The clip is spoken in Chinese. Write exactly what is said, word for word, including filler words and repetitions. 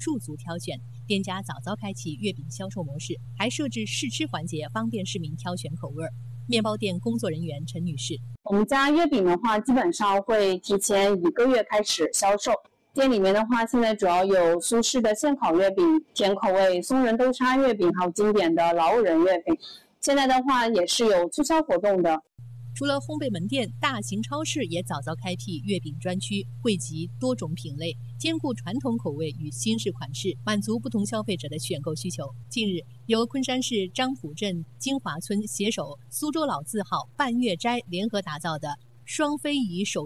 驻足挑选。店家早早开启月饼销售模式，还设置试吃环节，方便市民挑选口味。面包店工作人员陈女士： 我们家月饼的话，基本上会提前一个月开始销售。店里面的话，现在主要有苏式的现烤月饼、甜口味松仁豆沙月饼，还有经典的老五仁月饼。现在的话也是有促销活动的。 除了烘焙门店，大型超市也早早开辟月饼专区，汇集多种品类，兼顾传统口味与新式款式，满足不同消费者的选购需求。近日，由昆山市张浦镇金华村携手苏州老字号半月斋联合打造的双非遗手